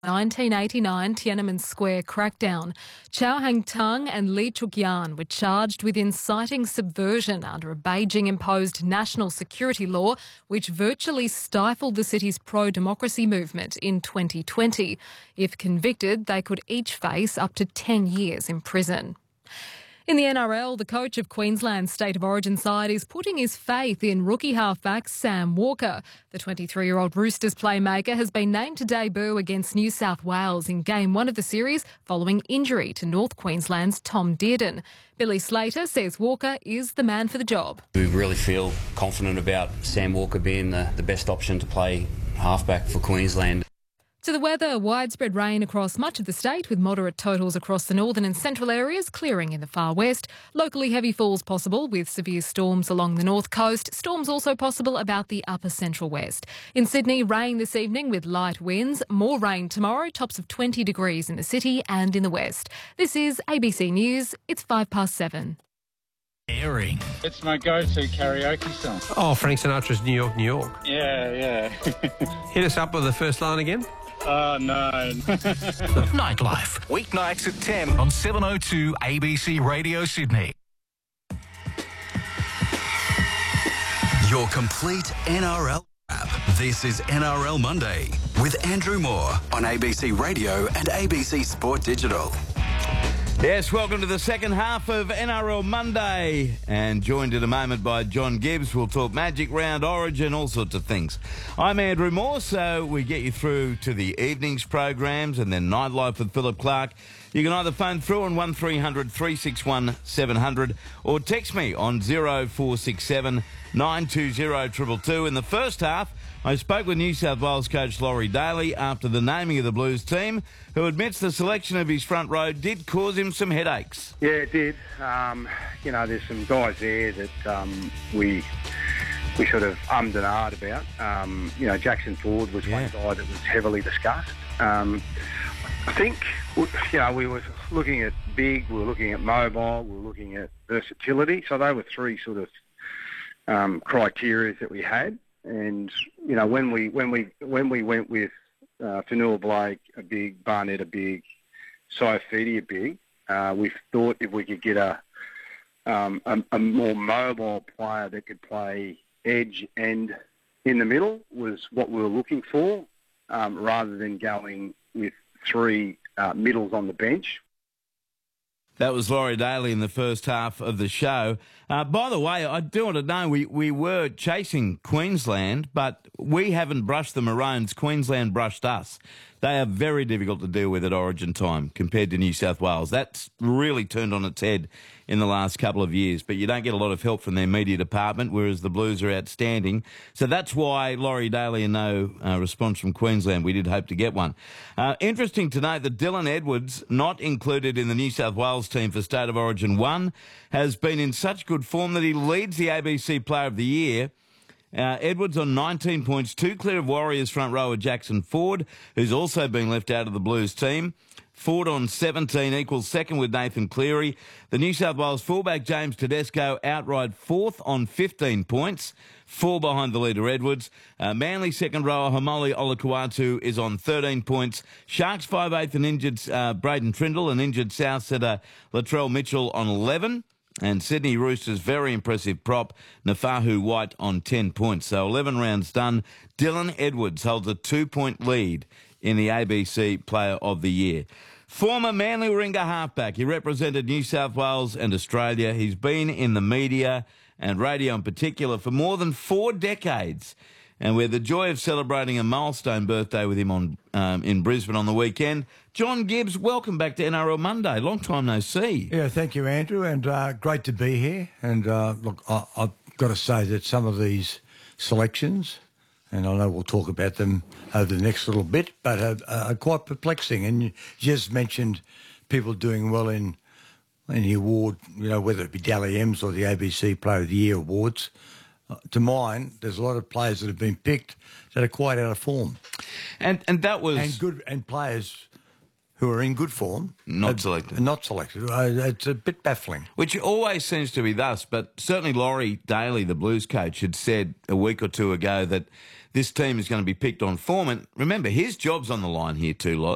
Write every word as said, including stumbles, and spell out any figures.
nineteen eighty-nine Tiananmen Square crackdown. Chow Hang-tung and Lee Chuk-yan were charged with inciting subversion under a Beijing-imposed national security law which virtually stifled the city's pro-democracy movement in twenty twenty. If convicted, they could each face up to ten years in prison. In the N R L, the coach of Queensland's State of Origin side is putting his faith in rookie halfback Sam Walker. The twenty-three-year-old Roosters playmaker has been named to debut against New South Wales in Game one of the series following injury to North Queensland's Tom Dearden. Billy Slater says Walker is the man for the job. We really feel confident about Sam Walker being the, the best option to play halfback for Queensland. To the weather, widespread rain across much of the state with moderate totals across the northern and central areas, clearing in the far west. Locally heavy falls possible with severe storms along the north coast. Storms also possible about the upper central west. In Sydney, rain this evening with light winds. More rain tomorrow, tops of twenty degrees in the city and in the west. This is A B C News. It's five past seven. Airing. It's my go-to karaoke song. Oh, Frank Sinatra's New York, New York. Yeah, yeah. Hit us up with the first line again. Oh, no. Nightlife, weeknights at ten on seven oh two A B C Radio Sydney. Your complete N R L app. This is N R L Monday with Andrew Moore on A B C Radio and A B C Sport Digital. Yes, welcome to the second half of N R L Monday, and joined in a moment by John Gibbs. We'll talk Magic Round, Origin, all sorts of things. I'm Andrew Moore, so we get you through to the evenings programs and then Nightlife with Philip Clark. You can either phone through on one three hundred three six one seven hundred or text me on zero four six seven nine two zero two two two. In the first half, I spoke with New South Wales coach Laurie Daley after the naming of the Blues team, who admits the selection of his front row did cause him some headaches. Yeah, it did. Um, you know, there's some guys there that um, we we sort of ummed and ahed about. Um, you know, Jackson Ford was Yeah. one guy that was heavily discussed. Um, I think, you know, we were looking at big, we were looking at mobile, we were looking at versatility. So they were three sort of um, criteria that we had. And you know, when we when we when we went with uh, Fanua Blake, a big, Barnett, a big, Saifidi, a big, uh, we thought if we could get a, um, a a more mobile player that could play edge and in the middle was what we were looking for, um, rather than going with three uh, middles on the bench. That was Laurie Daley in the first half of the show. Uh, by the way, I do want to know, we, we were chasing Queensland, but we haven't brushed the Maroons. Queensland brushed us. They are very difficult to deal with at Origin time compared to New South Wales. That's really turned on its head in the last couple of years, but you don't get a lot of help from their media department, whereas the Blues are outstanding. So that's why Laurie Daley and no uh, response from Queensland. We did hope to get one. Uh, interesting to note that Dylan Edwards, not included in the New South Wales team for State of Origin one, has been in such good form that he leads the A B C Player of the Year. Uh, Edwards on nineteen points, two clear of Warriors front rower Jackson Ford, who's also been left out of the Blues team. Ford on seventeen equals second with Nathan Cleary. The New South Wales fullback James Tedesco outright fourth on fifteen points, four behind the leader Edwards. Uh, Manly second rower Hamoli Olakuatu is on thirteen points. Sharks five eighth and injured uh, Braden Trindle and injured South setter Latrell Mitchell on eleven. And Sydney Roosters' very impressive prop, Nafahu White, on ten points. So eleven rounds done. Dylan Edwards holds a two-point lead in the A B C Player of the Year. Former Manly Warringah halfback. He represented New South Wales and Australia. He's been in the media and radio in particular for more than four decades. And we had the joy of celebrating a milestone birthday with him on um, in Brisbane on the weekend. John Gibbs, welcome back to N R L Monday. Long time no see. Yeah, thank you, Andrew, and uh, great to be here. And uh, look, I, I've got to say that some of these selections, and I know we'll talk about them over the next little bit, but are, are quite perplexing. And you just mentioned people doing well in in the award, you know, whether it be Dally M's or the A B C Player of the Year awards. Uh, to mine, there's a lot of players that have been picked that are quite out of form, and and that was and good and players who are in good form not are, selected. Are not selected. Uh, it's a bit baffling. Which always seems to be thus, but certainly Laurie Daley, the Blues coach, had said a week or two ago that this team is going to be picked on form. And remember, his job's on the line here too, Loz.